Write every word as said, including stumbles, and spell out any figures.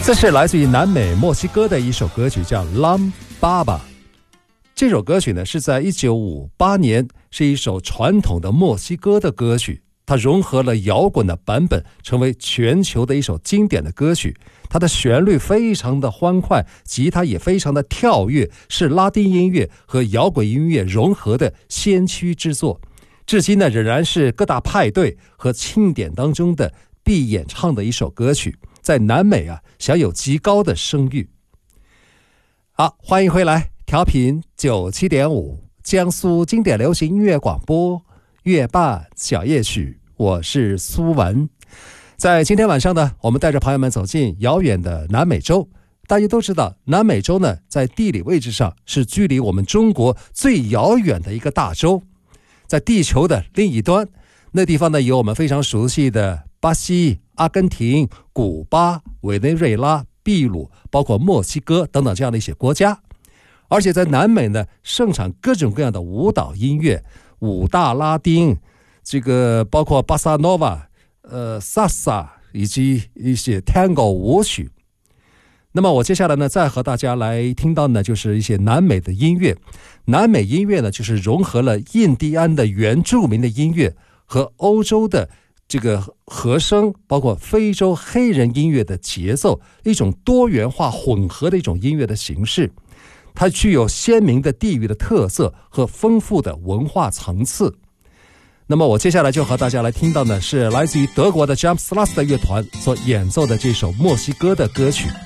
这是来自于南美墨西哥的一首歌曲，叫《Lam Baba》。这首歌曲呢是在一九五八年，是一首传统的墨西哥的歌曲，它融合了摇滚的版本，成为全球的一首经典的歌曲。它的旋律非常的欢快，吉他也非常的跳跃，是拉丁音乐和摇滚音乐融合的先驱之作。至今呢仍然是各大派对和庆典当中的必演唱的一首歌曲，在南美啊享有极高的声誉。好，欢迎回来，调频九七点五，江苏经典流行音乐广播，乐伴小夜曲，我是苏文。在今天晚上呢，我们带着朋友们走进遥远的南美洲。大家都知道，南美洲呢在地理位置上是距离我们中国最遥远的一个大洲，在地球的另一端，那地方呢有我们非常熟悉的巴西、阿根廷、古巴、委内瑞拉、秘鲁，包括墨西哥等等这样的一些国家。而且在南美呢盛产各种各样的舞蹈音乐，五大拉丁，这个包括巴萨诺瓦、呃萨萨以及一些 Tango 舞曲。那么我接下来呢再和大家来听到呢就是一些南美的音乐。南美音乐呢就是融合了印第安的原住民的音乐和欧洲的这个和声，包括非洲黑人音乐的节奏，一种多元化混合的一种音乐的形式。它具有鲜明的地域的特色和丰富的文化层次。那么我接下来就和大家来听到呢是来自于德国的 Jump Slas 的乐团所演奏的这首墨西哥的歌曲。